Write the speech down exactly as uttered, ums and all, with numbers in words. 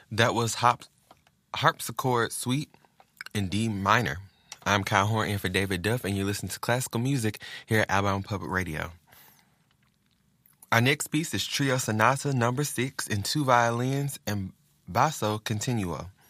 That was Hop- Harpsichord Suite in D minor. I'm Kyle Horn in for David Duff, and you listen to classical music here at Alabama Public Radio. Our next piece is Trio Sonata number six in two violins and basso continuo.